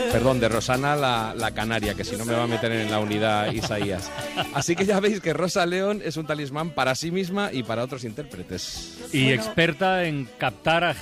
Perdón, de Rosana la canaria, que si no me va a meter en la unidad Isaías. Así que ya veis que Rosa León es un talismán para sí misma y para otros intérpretes. Y experta en captar a